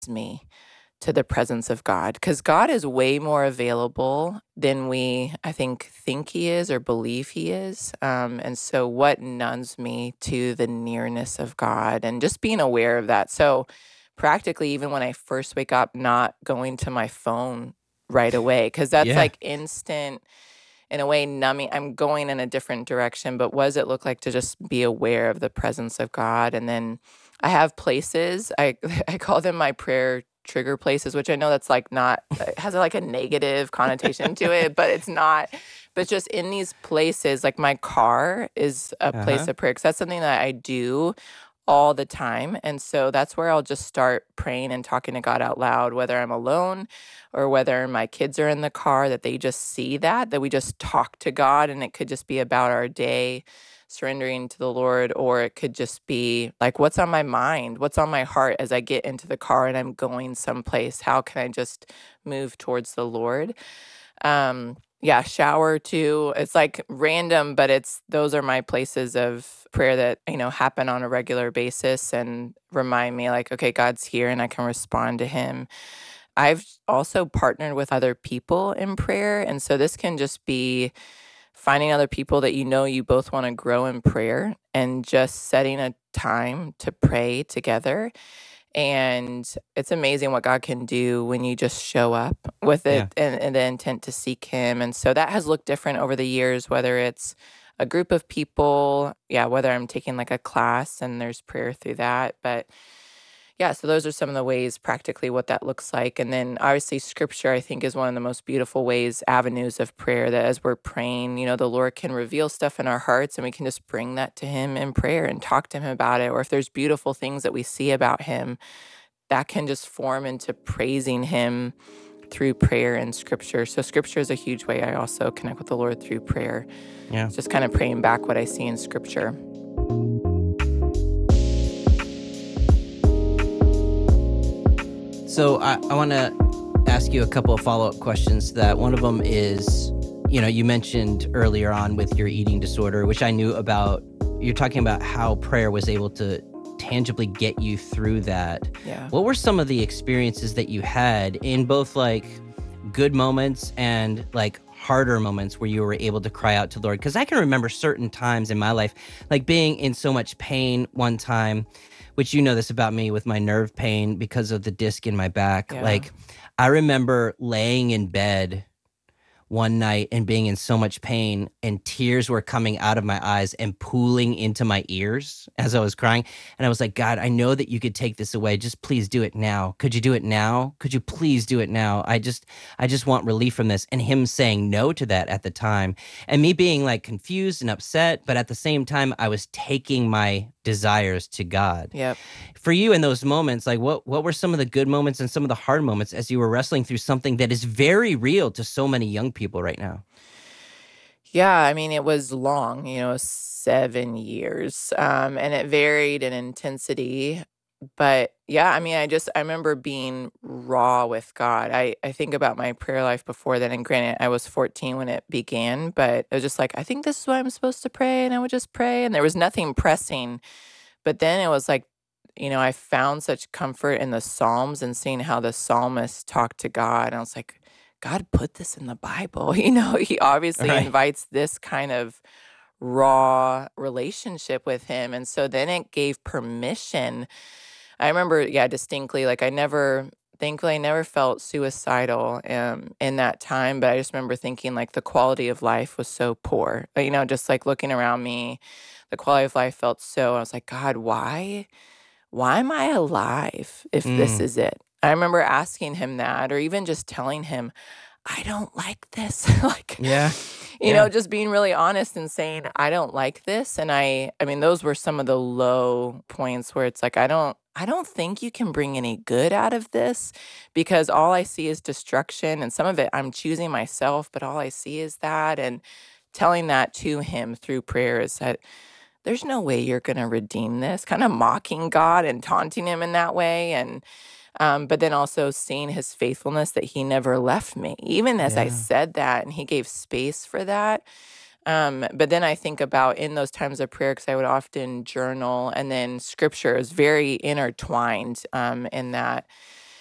me to the presence of God, because God is way more available than we, I think he is or believe he is. And so what nuns me to the nearness of God and just being aware of that. So practically, even when I first wake up, not going to my phone right away, because that's Yeah. like instant, in a way, numbing. I'm going in a different direction, but what does it look like to just be aware of the presence of God? And then I have places, I call them my prayer trigger places, which I know that's like not, it has like a negative connotation to it, but it's not. But just in these places, like my car is a place Uh-huh. of prayer, because that's something that I do all the time. And so that's where I'll just start praying and talking to God out loud, whether I'm alone or whether my kids are in the car, that they just see that we just talk to God. And it could just be about our day, surrendering to the Lord, or it could just be like, what's on my mind? What's on my heart as I get into the car and I'm going someplace? How can I just move towards the Lord? Yeah, shower too. It's like random, but those are my places of prayer that, happen on a regular basis and remind me like, okay, God's here and I can respond to him. I've also partnered with other people in prayer. And so this can just be finding other people that you both want to grow in prayer and just setting a time to pray together. And it's amazing what God can do when you just show up with Yeah. it and the intent to seek him. And so that has looked different over the years, whether it's a group of people, yeah, whether I'm taking like a class and there's prayer through that. But yeah, so those are some of the ways practically what that looks like. And then obviously scripture, I think, is one of the most beautiful ways, avenues of prayer, that as we're praying, the Lord can reveal stuff in our hearts and we can just bring that to him in prayer and talk to him about it. Or if there's beautiful things that we see about him, that can just form into praising him through prayer and scripture. So scripture is a huge way I also connect with the Lord, through prayer. Yeah. It's just kind of praying back what I see in scripture. So I want to ask you a couple of follow-up questions. That one of them is, you mentioned earlier on with your eating disorder, which I knew about. You're talking about how prayer was able to tangibly get you through that. Yeah. What were some of the experiences that you had in both like good moments and like harder moments where you were able to cry out to the Lord? Because I can remember certain times in my life, like being in so much pain one time, which this about me with my nerve pain because of the disc in my back. Yeah. Like I remember laying in bed one night and being in so much pain, and tears were coming out of my eyes and pooling into my ears as I was crying. And I was like, God, I know that you could take this away. Just please do it now. Could you do it now? Could you please do it now? I just want relief from this. And him saying no to that at the time, and me being like confused and upset, but at the same time, I was taking my desires to God. Yep. For you in those moments, like what were some of the good moments and some of the hard moments as you were wrestling through something that is very real to so many young people right now? Yeah, I mean, it was long, 7 years, and it varied in intensity. But yeah, I mean, I remember being raw with God. I think about my prayer life before then, and granted, I was 14 when it began, but it was just like, I think this is what I'm supposed to pray, and I would just pray, and there was nothing pressing. But then it was like, I found such comfort in the Psalms and seeing how the psalmist talked to God. And I was like, God put this in the Bible. He All obviously right. invites this kind of raw relationship with him. And so then it gave permission. I remember, yeah, distinctly, like thankfully, I never felt suicidal in that time. But I just remember thinking like the quality of life was so poor. Just like looking around me, the quality of life felt so, I was like, God, why am I alive if this Mm, is it? I remember asking him that, or even just telling him, I don't like this. Like, yeah. Yeah. just being really honest and saying, I don't like this. And I mean, those were some of the low points where it's like, I don't think you can bring any good out of this, because all I see is destruction. And some of it I'm choosing myself, but all I see is that. And telling that to him through prayer is that there's no way you're going to redeem this, kind of mocking God and taunting him in that way. And but then also seeing his faithfulness, that he never left me, even as I Yeah. said that, and he gave space for that. But then I think about in those times of prayer, because I would often journal, and then scripture is very intertwined in that.